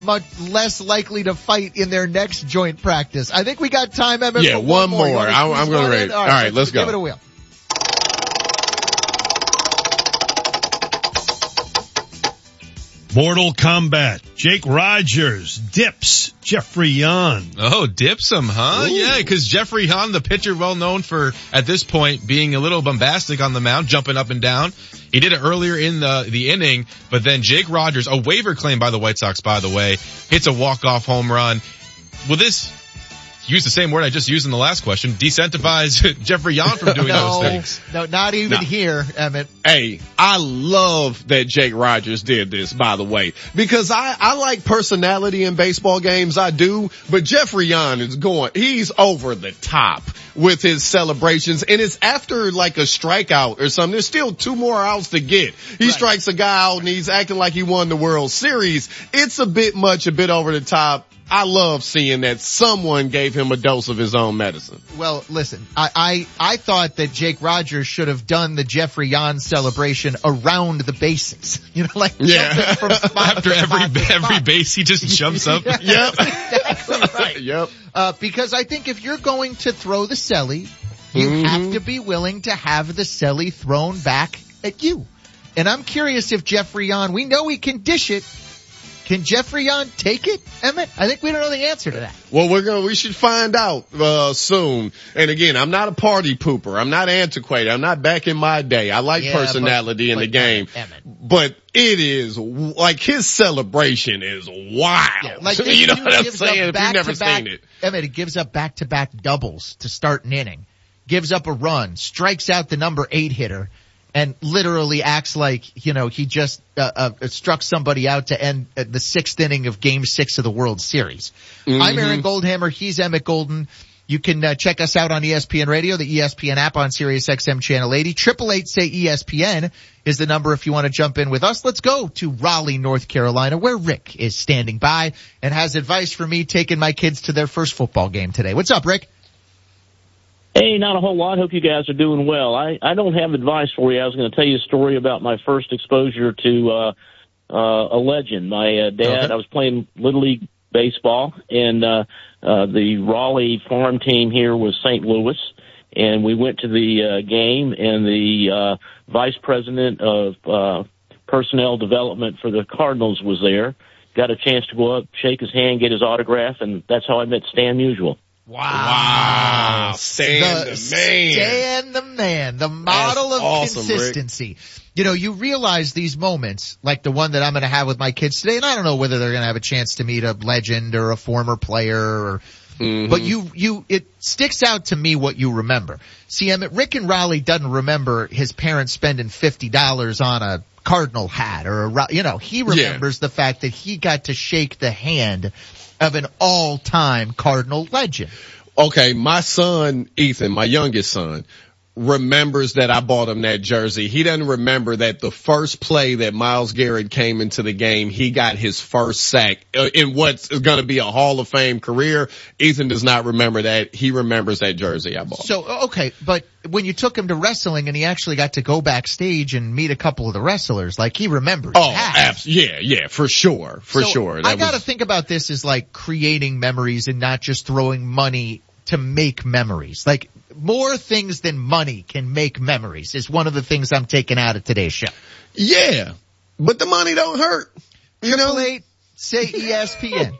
much less likely to fight in their next joint practice. I think we got time, Emmett. Yeah, for one more. I'm going to rate. All right, let's go. Give it a wheel. Mortal Kombat. Jake Rogers dips Jeffrey Yan. Oh, dips him, huh? Ooh. Yeah, because Jeffrey Yan, the pitcher well known for, at this point, being a little bombastic on the mound, jumping up and down. He did it earlier in the inning, but then Jake Rogers, a waiver claim by the White Sox, by the way, hits a walk-off home run. Will this, use the same word I just used in the last question, decentivize Jeffrey Yan from doing those things? No, not even here, Emmett. Hey, I love that Jake Rogers did this, by the way, because I like personality in baseball games. I do, but Jeffrey Yan he's over the top with his celebrations, and it's after like a strikeout or something. There's still 2 more outs to get. He strikes a guy out and he's acting like he won the World Series. It's a bit much, a bit over the top. I love seeing that someone gave him a dose of his own medicine. Well, listen, I thought that Jake Rogers should have done the Jeffrey Yan celebration around the bases. You know, like from spot after every base, he just jumps up. Yep, exactly right. Yep. Because I think if you're going to throw the celly, you have to be willing to have the celly thrown back at you. And I'm curious if Jeffrey Yan, we know he can dish it. Can Jeffrey Yan take it, Emmett? I think we don't know the answer to that. Well, we should find out, soon. And again, I'm not a party pooper. I'm not antiquated. I'm not back in my day. I like personality in the game. Emmett. But it is, like, his celebration is wild. Yeah, like you know what I'm saying? If you've never seen it. Emmett, it gives up back-to-back doubles to start an inning. Gives up a run. Strikes out the number 8 hitter. And literally acts like, you know, he just struck somebody out to end the 6th inning of Game 6 of the World Series. I'm Aaron Goldhammer. He's Emmett Golden. You can check us out on ESPN Radio, the ESPN app on Sirius XM Channel 80. 888-SAY-ESPN is the number if you want to jump in with us. Let's go to Raleigh, North Carolina, where Rick is standing by and has advice for me taking my kids to their first football game today. What's up, Rick? Hey, not a whole lot. Hope you guys are doing well. I don't have advice for you. I was going to tell you a story about my first exposure to a legend. My dad, I was playing Little League baseball, and the Raleigh farm team here was St. Louis, and we went to the game, and the vice president of personnel development for the Cardinals was there. Got a chance to go up, shake his hand, get his autograph, and that's how I met Stan Musial. Wow. Stan the man, the model of awesome, consistency. Rick. You know, you realize these moments, like the one that I'm going to have with my kids today, and I don't know whether they're going to have a chance to meet a legend or a former player or, but it sticks out to me what you remember. See, Rick in Raleigh doesn't remember his parents spending $50 on a Cardinal hat or he remembers the fact that he got to shake the hand of an all-time Cardinal legend. Okay, my son, Ethan, my youngest son, remembers that I bought him that jersey. He doesn't remember that the first play that Myles Garrett came into the game, he got his first sack in what's going to be a Hall of Fame career. Ethan does not remember that. He remembers that jersey I bought. So, okay, but when you took him to wrestling and he actually got to go backstage and meet a couple of the wrestlers, like he remembers that. Yeah, for sure. I got to think about this as like creating memories and not just throwing money to make memories. Like, more things than money can make memories is one of the things I'm taking out of today's show. Yeah, but the money don't hurt. 888-SAY-ESPN.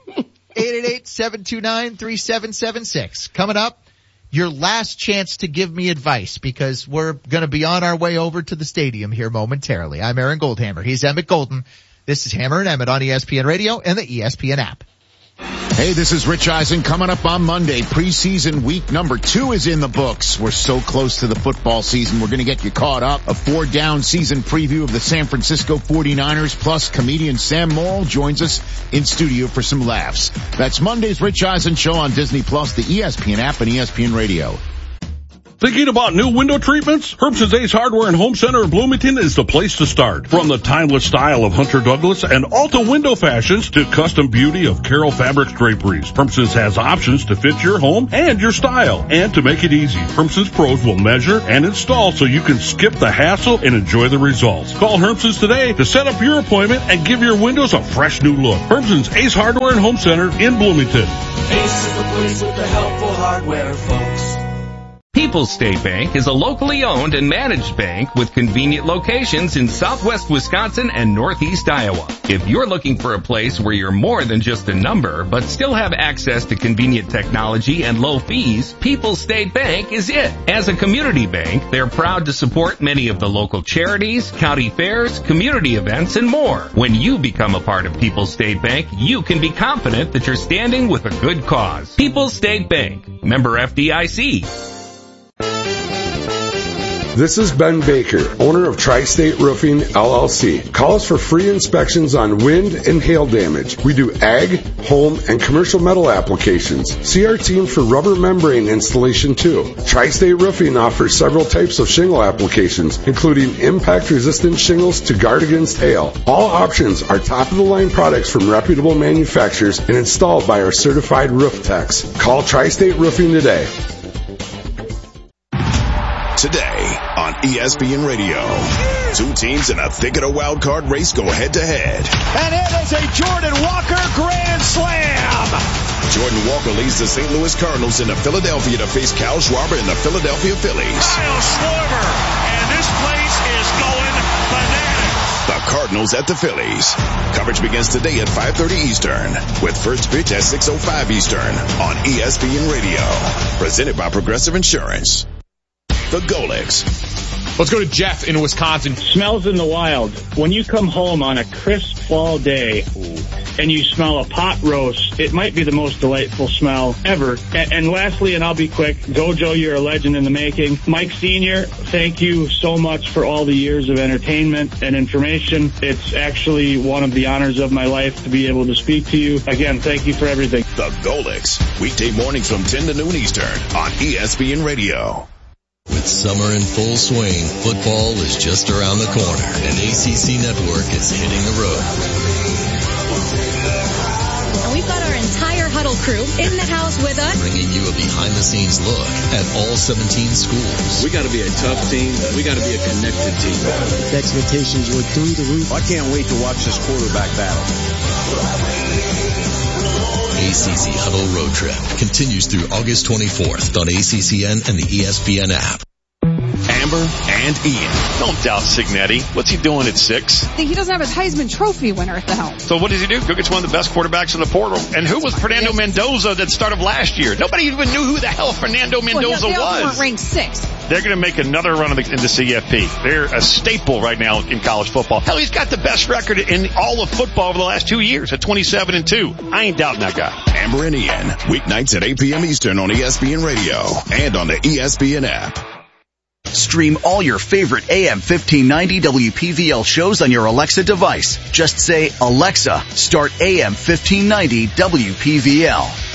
888-729-3776. Coming up, your last chance to give me advice because we're going to be on our way over to the stadium here momentarily. I'm Aaron Goldhammer. He's Emmett Golden. This is Hammer and Emmett on ESPN Radio and the ESPN app. Hey, this is Rich Eisen. Coming up on Monday, preseason week number 2 is in the books. We're so close to the football season. We're going to get you caught up. A 4-down season preview of the San Francisco 49ers, plus comedian Sam Morrill joins us in studio for some laughs. That's Monday's Rich Eisen Show on Disney Plus, the ESPN app, and ESPN Radio. Thinking about new window treatments? Herbson's Ace Hardware and Home Center in Bloomington is the place to start. From the timeless style of Hunter Douglas and Alta window fashions to custom beauty of Carroll Fabrics draperies, Herbson's has options to fit your home and your style. And to make it easy, Herbson's pros will measure and install so you can skip the hassle and enjoy the results. Call Herbson's today to set up your appointment and give your windows a fresh new look. Herbson's Ace Hardware and Home Center in Bloomington. Ace is the place with the helpful hardware, folks. People's State Bank is a locally owned and managed bank with convenient locations in southwest Wisconsin and northeast Iowa. If you're looking for a place where you're more than just a number, but still have access to convenient technology and low fees, People's State Bank is it. As a community bank, they're proud to support many of the local charities, county fairs, community events, and more. When you become a part of People's State Bank, you can be confident that you're standing with a good cause. People's State Bank, member FDIC. This is Ben Baker, owner of Tri-State Roofing, LLC. Call us for free inspections on wind and hail damage. We do ag, home, and commercial metal applications. See our team for rubber membrane installation too. Tri-State Roofing offers several types of shingle applications, including impact-resistant shingles to guard against hail. All options are top-of-the-line products from reputable manufacturers and installed by our certified roof techs. Call Tri-State Roofing today. Today on ESPN Radio, two teams in a thick of a wild card race go head to head. And it is a Jordan Walker grand slam. Jordan Walker leads the St. Louis Cardinals into Philadelphia to face Kyle Schwarber and the Philadelphia Phillies. Kyle Schwarber, and this place is going bananas. The Cardinals at the Phillies. Coverage begins today at 5:30 Eastern with first pitch at 6:05 Eastern on ESPN Radio. Presented by Progressive Insurance. The Golics. Let's go to Jeff in Wisconsin. Smells in the wild. When you come home on a crisp fall day and you smell a pot roast, it might be the most delightful smell ever. And lastly, and I'll be quick, Gojo, you're a legend in the making. Mike Sr., thank you so much for all the years of entertainment and information. It's actually one of the honors of my life to be able to speak to you. Again, thank you for everything. The Golics. Weekday mornings from 10 to noon Eastern on ESPN Radio. With summer in full swing, football is just around the corner, and ACC Network is hitting the road. And we've got our entire Huddle crew in the house with us, bringing you a behind-the-scenes look at all 17 schools. We got to be a tough team. We got to be a connected team. The expectations were through the roof. I can't wait to watch this quarterback battle. ACC Huddle Road Trip continues through August 24th on ACCN and the ESPN app. Amber and Ian. Don't doubt Signetti. What's he doing at 6? He doesn't have his Heisman Trophy winner at the helm. So what does he do? Go get one of the best quarterbacks in the portal. And who was Fernando Mendoza at the start of last year? Nobody even knew who the hell Fernando Mendoza was. They weren't ranked 6th. They're going to make another run into CFP. They're a staple right now in college football. Hell, he's got the best record in all of football over the last 2 years at 27-2. I ain't doubting that guy. Amber and Ian, weeknights at 8 p.m. Eastern on ESPN Radio and on the ESPN app. Stream all your favorite AM 1590 WPVL shows on your Alexa device. Just say, Alexa, start AM 1590 WPVL.